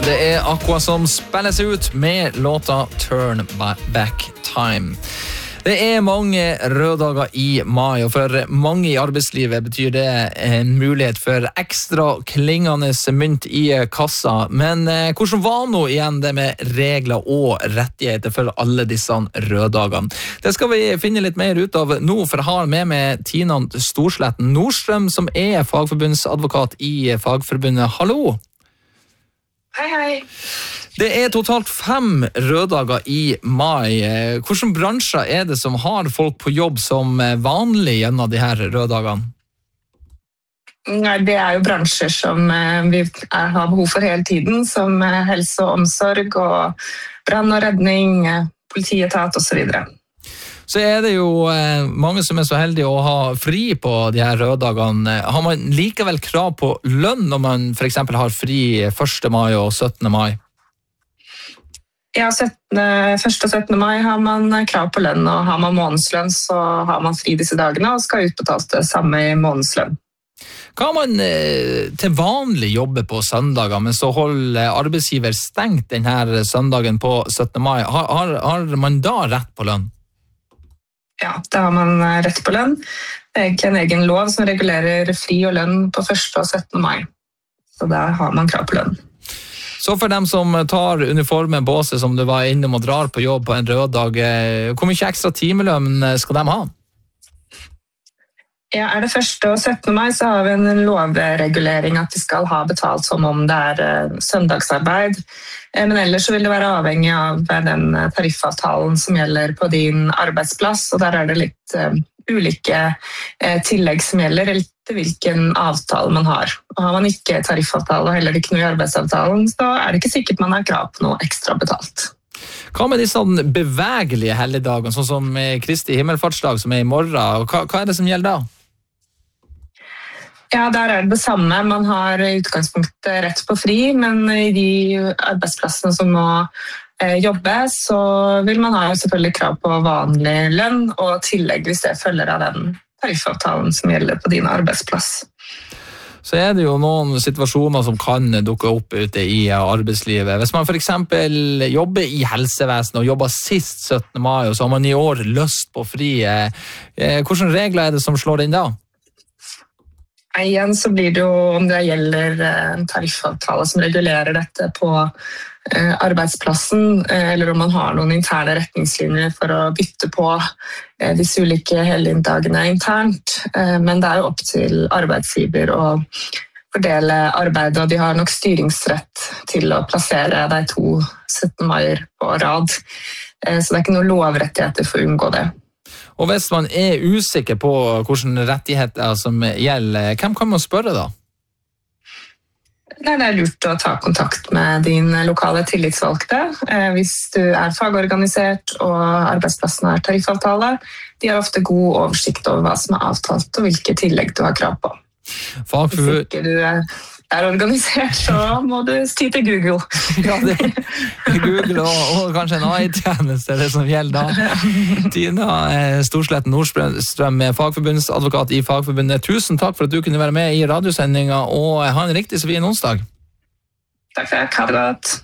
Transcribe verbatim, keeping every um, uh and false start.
Det er Aqua som spiller seg ut med låta Turn Back Time. Det er mange røddager i mai, og for mange i arbeidslivet betyr det en mulighet for ekstra klingende mynt i kassa. Men hvordan var nå igjen det med regler og rettigheter for alle disse røddagene? Det skal vi finne litt mer ut av nå, for jeg har med meg Tina Storsletten Nordstrøm, som er fagforbundsadvokat i Fagforbundet. Hallo! Hei, hei. Det er totalt fem røddager i mai. Hvilke bransjer er det som har folk på jobb som vanlig gjennom de her røddagene? Nei, det er jo bransjer som vi har behov for hele tiden, som helse og omsorg og brann og redning, politietat og så videre. Så er det jo mange som er så heldige å ha fri på de her røddagene. Har man likevel krav på lønn når man for eksempel har fri første mai og syttende mai? Ja, syttende, første og syttende mai har man krav på lønn, og har man månedslønn så har man fri disse dagene og skal utbetales det samme i månedslønn. Kan man eh, til vanlig jobbe på søndager, men så holder arbeidsgiver stengt denne søndagen på syttende mai? Har, har, har man da rett på lønn? Ja, da har man rett på lønn. Det er egentlig en egen lov som regulerer fri og lønn på første og syttende mai. Så da har man krav på lønn. Så for dem som tar uniformen båset som du var innom og drar på jobb på en røddag, hvor mye ekstra timelønn skal de ha? Ja, er det første og syttende mai så har vi en lovregulering at de skal ha betalt som om det er søndagsarbeid. Men ellers så vil det være avhengig av den tariffavtalen som gjelder på din arbeidsplass, og der er det litt uh, ulike uh, tillegg som gjelder, eller til hvilken avtale man har. Og har man ikke tariffavtale og heller ikke noe i arbeidsavtalen, så er det ikke sikkert man har krav på noe ekstra betalt. Hva med disse bevegelige helligdagene, sånn som Kristi himmelfartsdag som er i morgen? Hva, hva er det som gjelder da? Ja, der er det det samme. Man har i utgangspunktet rett på fri, men i de arbeidsplassene som må eh, jobbe, så vil man ha jo selvfølgelig krav på vanlig lønn og tillegg hvis det følger av den tariffavtalen som gjelder på din arbeidsplass. Så er det jo noen situasjoner som kan dukke opp ute i arbeidslivet. Hvis man for eksempel jobber i helsevesenet og jobber sist syttende mai, og så har man i år lyst på fri, eh, hvilke regler er det som slår inn da? Igjen så blir det jo, om det gjelder en tariffavtale som regulerer dette på arbeidsplassen, eller om man har noen interne retningslinjer for å bytte på disse ulike helligdagene internt. Men det er jo opp til arbeidsgiver å fordele arbeidet, og de har nok styringsrett til å plassere de to syttende maier på rad. Så det er ikke noen lovrettigheter for å unngå det. Og hvis man er usikker på hvilke rettigheter som gjelder, hvem kan man spørre da? Det er lurt å ta kontakt med din lokale tillitsvalgte. Hvis du er fagorganisert og arbeidsplassen har tariffavtale, de har ofte god oversikt over hva som er avtalt og hvilke tillegg du har krav på. Fagforbund... Hvis ikke du er organisert, så må du ty til Google. Ja, det er Google og, og kanskje en A I-tjeneste det som gjelder da. Tina Storsletten Nordstrøm, fagforbundsadvokat i Fagforbundet. Tusen takk for at du kunne være med i radiosendingen, og ha en riktig så fin onsdag. Takk for det. Ha det godt.